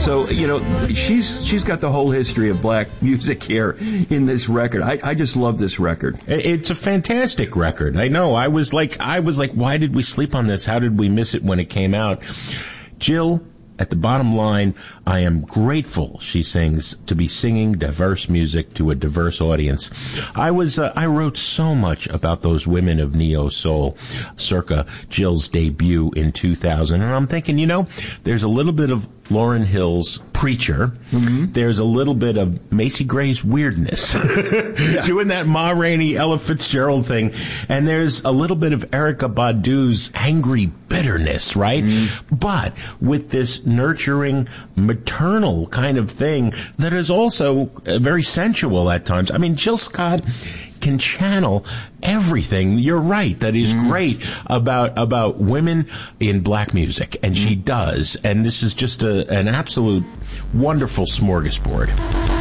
So, she's got the whole history of black music here in this record. I just love this record. It's a fantastic record. I know. I was like, why did we sleep on this? How did we miss it when it came out? Jill, at the bottom line, I am grateful, she sings, to be singing diverse music to a diverse audience. I wrote so much about those women of neo soul circa Jill's debut in 2000, and I'm thinking, there's a little bit of Lauryn Hill's Preacher. Mm-hmm. There's a little bit of Macy Gray's weirdness, doing that Ma Rainey, Ella Fitzgerald thing, and there's a little bit of Erykah Badu's angry bitterness, right? Mm-hmm. But with this nurturing, maternal kind of thing that is also very sensual at times. I mean, Jill Scott can channel everything. You're right. That is great about women in black music, and she does. And this is just an absolute wonderful smorgasbord.